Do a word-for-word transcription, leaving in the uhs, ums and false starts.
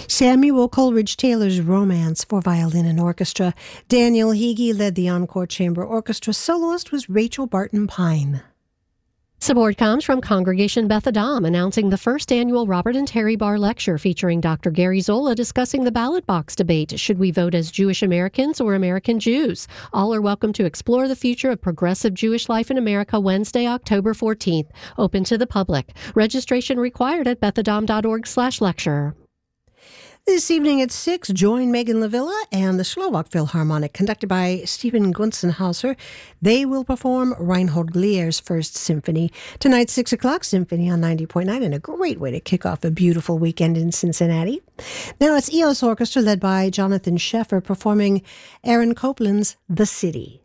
Samuel Coleridge Taylor's Romance for Violin and Orchestra. Daniel Hege led the Encore Chamber Orchestra. Soloist was Rachel Barton Pine. Support comes from Congregation Beth Adam, announcing the first annual Robert and Terry Barr Lecture featuring Doctor Gary Zola discussing the ballot box debate. Should we vote as Jewish Americans or American Jews? All are welcome to explore the future of progressive Jewish life in America Wednesday, October fourteenth. Open to the public. Registration required at bethadam.org slash lecture. This evening at six, join Megan Lavilla and the Slovak Philharmonic, conducted by Stephen Gunzenhauser. They will perform Reinhold Glier's First Symphony. Tonight, six o'clock, Symphony on ninety point nine, and a great way to kick off a beautiful weekend in Cincinnati. Now it's E O S Orchestra, led by Jonathan Sheffer, performing Aaron Copland's The City.